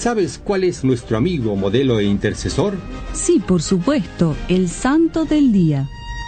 ¿Sabes cuál es nuestro amigo, modelo e intercesor? Sí, por supuesto, el santo del día.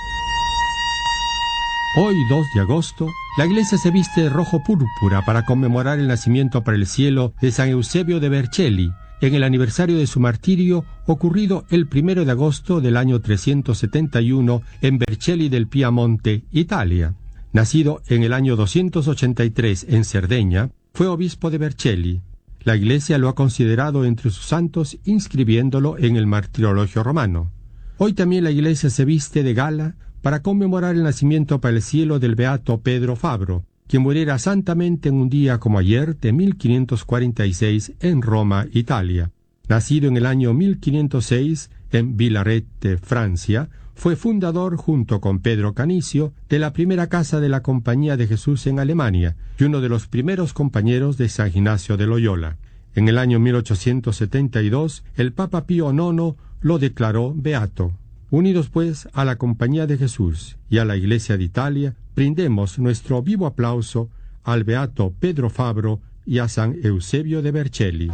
Hoy, 2 de agosto, la iglesia se viste de rojo púrpura para conmemorar el nacimiento para el cielo de San Eusebio de Vercelli, en el aniversario de su martirio ocurrido el 1 de agosto del año 371 en Vercelli del Piamonte, Italia. Nacido en el año 283 en Cerdeña, fue obispo de Vercelli. La iglesia lo ha considerado entre sus santos, inscribiéndolo en el martirologio romano. Hoy también la iglesia se viste de gala para conmemorar el nacimiento para el cielo del beato Pedro Fabro, quien muriera santamente en un día como ayer de 1546 en Roma, Italia. Nacido en el año 1506 en Villaret, Francia, fue fundador, junto con Pedro Canicio, de la primera casa de la Compañía de Jesús en Alemania y uno de los primeros compañeros de San Ignacio de Loyola. En el año 1872, el Papa Pío IX lo declaró beato. Unidos pues a la Compañía de Jesús y a la Iglesia de Italia, brindemos nuestro vivo aplauso al beato Pedro Fabro y a San Eusebio de Vercelli.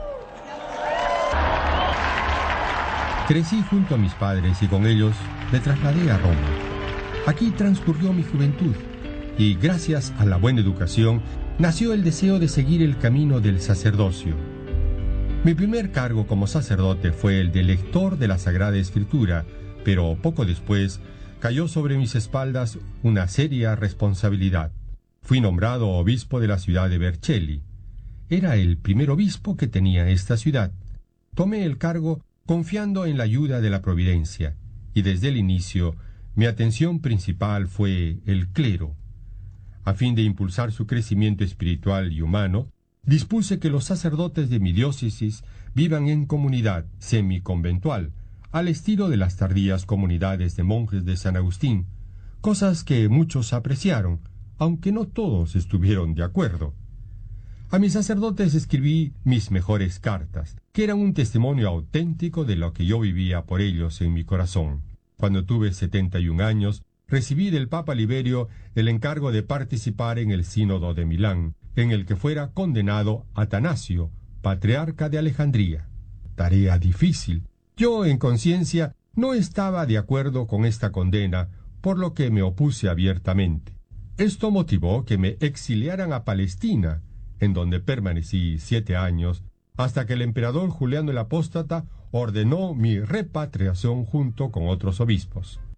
Crecí junto a mis padres y con ellos me trasladé a Roma. Aquí transcurrió mi juventud y gracias a la buena educación nació el deseo de seguir el camino del sacerdocio. Mi primer cargo como sacerdote fue el de lector de la Sagrada Escritura, pero poco después cayó sobre mis espaldas una seria responsabilidad. Fui nombrado obispo de la ciudad de Vercelli. Era el primer obispo que tenía esta ciudad. Tomé el cargo confiando en la ayuda de la providencia, y desde el inicio mi atención principal fue el clero. A fin de impulsar su crecimiento espiritual y humano, dispuse que los sacerdotes de mi diócesis vivan en comunidad semiconventual, al estilo de las tardías comunidades de monjes de San Agustín, cosas que muchos apreciaron, aunque no todos estuvieron de acuerdo. A mis sacerdotes escribí mis mejores cartas, que eran un testimonio auténtico de lo que yo vivía por ellos en mi corazón. Cuando tuve 71 años, recibí del Papa Liberio el encargo de participar en el Sínodo de Milán, en el que fuera condenado Atanasio, patriarca de Alejandría. Tarea difícil. Yo, en conciencia, no estaba de acuerdo con esta condena, por lo que me opuse abiertamente. Esto motivó que me exiliaran a Palestina, en donde permanecí 7 años, hasta que el emperador Juliano el Apóstata ordenó mi repatriación junto con otros obispos.